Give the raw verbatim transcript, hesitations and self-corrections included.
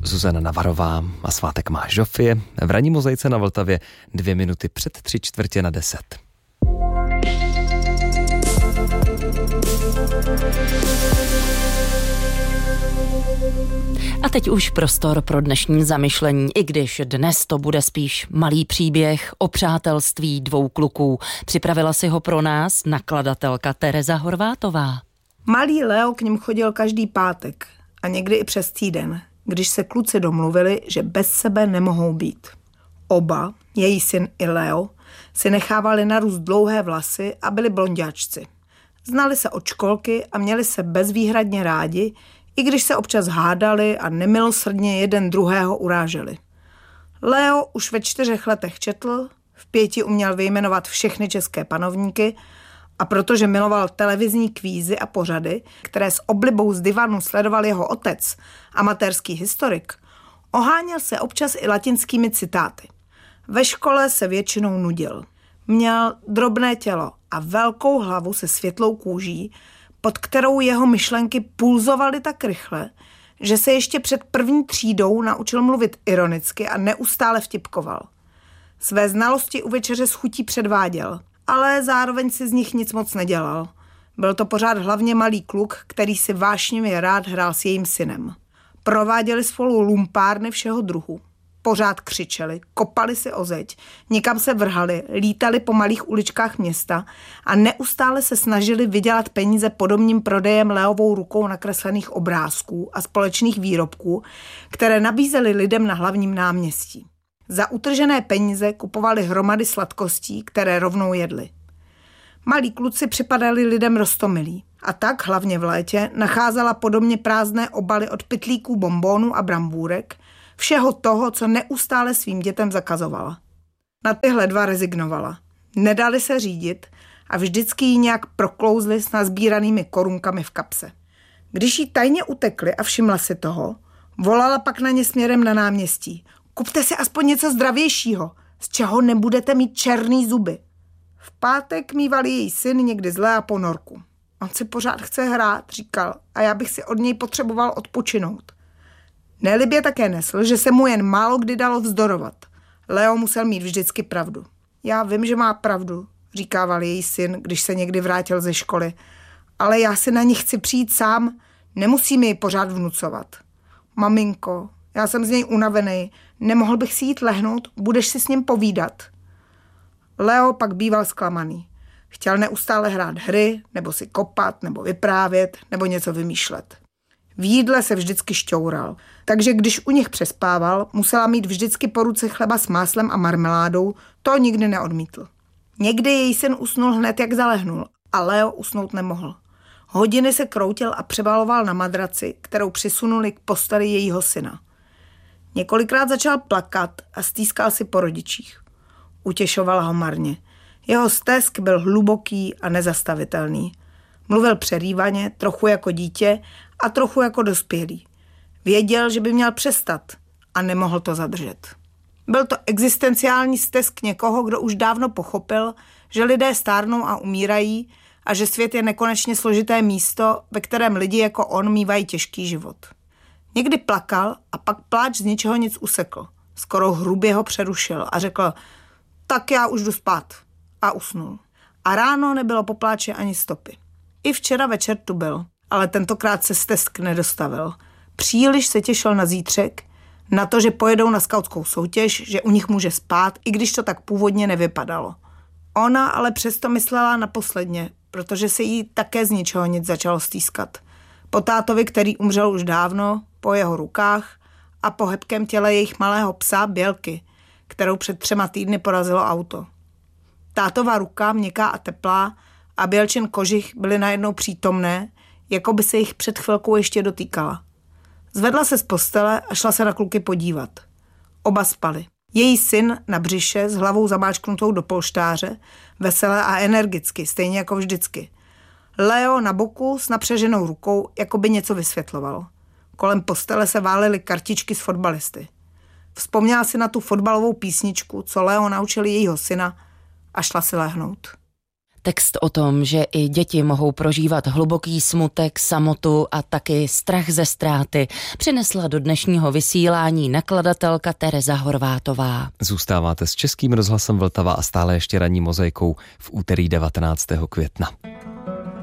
Zuzana Navarová a svátek má Žofie. V ranní mozaice na Vltavě dvě minuty před tři čtvrtě na deset. A teď už prostor pro dnešní zamyšlení, i když dnes to bude spíš malý příběh o přátelství dvou kluků. Připravila si ho pro nás nakladatelka Tereza Horvátová. Malý Leo k nim chodil každý pátek a někdy i přes týden, když se kluci domluvili, že bez sebe nemohou být. Oba, její syn i Leo, si nechávali narůst dlouhé vlasy a byli blonďáčci. Znali se od školky a měli se bezvýhradně rádi, i když se občas hádali a nemilosrdně jeden druhého uráželi. Leo už ve čtyřech letech četl, v pěti uměl vyjmenovat všechny české panovníky a protože miloval televizní kvízy a pořady, které s oblibou z divanu sledoval jeho otec, amatérský historik, oháněl se občas i latinskými citáty. Ve škole se většinou nudil. Měl drobné tělo a velkou hlavu se světlou kůží, pod kterou jeho myšlenky pulzovaly tak rychle, že se ještě před první třídou naučil mluvit ironicky a neustále vtipkoval. Své znalosti u večeře s chutí předváděl, ale zároveň si z nich nic moc nedělal. Byl to pořád hlavně malý kluk, který si vášnivě rád hrál s jejím synem. Prováděli spolu lumpárny všeho druhu. Pořád křičeli, kopali si o zeď, někam se vrhali, lítali po malých uličkách města a neustále se snažili vydělat peníze podobným prodejem Leovou rukou nakreslených obrázků a společných výrobků, které nabízeli lidem na hlavním náměstí. Za utržené peníze kupovali hromady sladkostí, které rovnou jedli. Malí kluci připadali lidem roztomilí a tak hlavně v létě nacházela podobně prázdné obaly od pytlíků bonbónů a brambůrek, všeho toho, co neustále svým dětem zakazovala. Na tyhle dva rezignovala. Nedali se řídit a vždycky jí nějak proklouzli s nazbíranými korunkami v kapse. Když jí tajně utekli a všimla si toho, volala pak na ně směrem na náměstí. Kupte si aspoň něco zdravějšího, z čeho nebudete mít černý zuby. V pátek mýval její syn někdy zlé a ponorku. On si pořád chce hrát, říkal, a já bych si od něj potřeboval odpočinout. Nelibě také nesl, že se mu jen málo kdy dalo vzdorovat. Leo musel mít vždycky pravdu. Já vím, že má pravdu, říkával její syn, když se někdy vrátil ze školy. Ale já si na ní chci přijít sám, nemusí mi ji pořád vnucovat. Maminko, já jsem z něj unavený, nemohl bych si jít lehnout, budeš si s ním povídat. Leo pak býval zklamaný. Chtěl neustále hrát hry, nebo si kopat, nebo vyprávět, nebo něco vymýšlet. V jídle se vždycky šťoural, takže když u nich přespával, musela mít vždycky po ruce chleba s máslem a marmeládou, to nikdy neodmítl. Někdy její syn usnul hned, jak zalehnul, a Leo usnout nemohl. Hodiny se kroutil a přebaloval na madraci, kterou přisunuli k posteli jejího syna. Několikrát začal plakat a stýskal si po rodičích. Utěšovala ho marně. Jeho stesk byl hluboký a nezastavitelný. Mluvil přerývaně, trochu jako dítě a trochu jako dospělý. Věděl, že by měl přestat a nemohl to zadržet. Byl to existenciální stesk někoho, kdo už dávno pochopil, že lidé stárnou a umírají a že svět je nekonečně složité místo, ve kterém lidi jako on mívají těžký život. Někdy plakal a pak pláč z ničeho nic usekl. Skoro hrubě ho přerušil a řekl, tak já už jdu spát. A usnul. A ráno nebylo po pláči ani stopy. I včera večer tu byl, ale tentokrát se stesk nedostavil. Příliš se těšil na zítřek, na to, že pojedou na skautskou soutěž, že u nich může spát, i když to tak původně nevypadalo. Ona ale přesto myslela naposledně, protože se jí také z ničeho nic začalo stýskat. Po tátovi, který umřel už dávno, po jeho rukách a po hebkém těle jejich malého psa Bělky, kterou před třema týdny porazilo auto. Tátova ruka, měkká a teplá, a Bělčin kožich byly najednou přítomné, jako by se jich před chvilkou ještě dotýkala. Zvedla se z postele a šla se na kluky podívat. Oba spali. Její syn na břiše s hlavou zamáčknutou do polštáře, veselé a energicky, stejně jako vždycky. Leo na boku s napřeženou rukou, jako by něco vysvětloval. Kolem postele se válely kartičky s fotbalisty. Vzpomněla si na tu fotbalovou písničku, co Leo naučil jejího syna, a šla si lehnout. Text o tom, že i děti mohou prožívat hluboký smutek, samotu a taky strach ze ztráty, přinesla do dnešního vysílání nakladatelka Tereza Horvátová. Zůstáváte s Českým rozhlasem Vltava a stále ještě ranní mozaikou v úterý devatenáctého května.